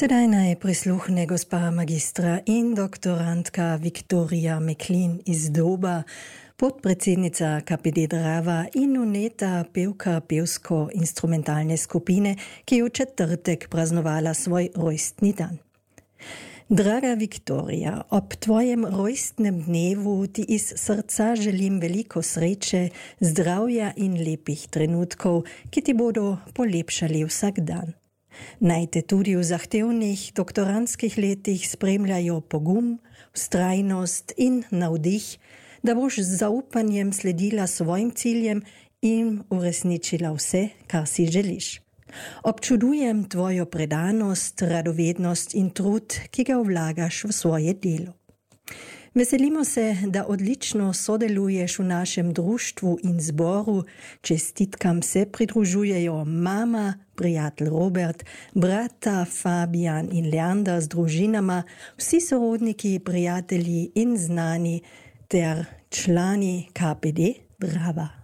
Sedaj naj prisluhne gospa magistra in doktorantka Viktorija Meklin iz Doba, podpredsednica KPD Drava in uneta pevka pevsko-instrumentalne skupine, ki je v četrtek praznovala svoj rojstni dan. Draga Viktorija, ob tvojem rojstnem dnevu ti iz srca želim veliko sreče, zdravja in lepih trenutkov, ki ti bodo polepšali vsak dan. Naj te tudi v zahtevnih doktorantskih letih spremljajo pogum, vztrajnost in navdih, da boš z zaupanjem sledila svojim ciljem in uresničila vse, kar si želiš. Občudujem tvojo predanost, radovednost in trud, ki ga vlagaš v svoje delo. Veselimo se, da odlično sodeluješ v našem društvu in zboru. Čestitkam se pridružujejo mama, prijatelj Robert, brata Fabian in Leander z družinama, vsi sorodniki, prijatelji in znani ter člani KPD Drava.